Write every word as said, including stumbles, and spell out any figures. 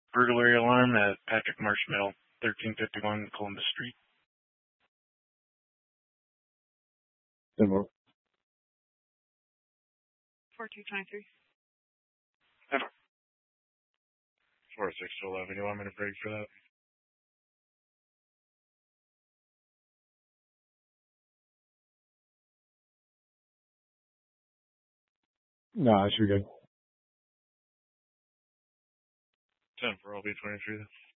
Burglary alarm at Patrick Marsh Mill, thirteen fifty-one Columbus Street. ten four. four two twenty-three. four six to eleven. You want me to break for that? No, I should be good. ten four, I'll be twenty-three then.